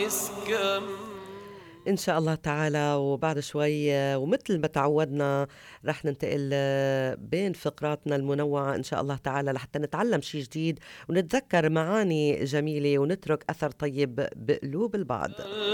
إن شاء الله تعالى. وبعد شوي ومثل ما تعودنا رح ننتقل بين فقراتنا المنوعة إن شاء الله تعالى لحتى نتعلم شي جديد ونتذكر معاني جميلة ونترك أثر طيب بقلوب البعض.